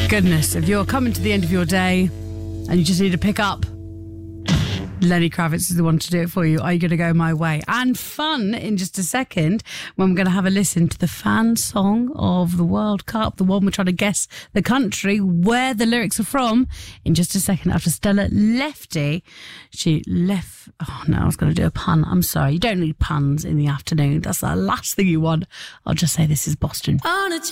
Goodness, if you're coming to the end of your day and you just need to pick up, Lenny Kravitz is the one to do it for you. Are you going to go my way? And fun in just a second when we're going to have a listen to the fan song of the World Cup, the one we're trying to guess the country, where the lyrics are from, in just a second after Stella Lefty. Oh no, I was going to do a pun. I'm sorry. You don't need puns in the afternoon. That's the last thing you want. I'll just say this is Boston. On a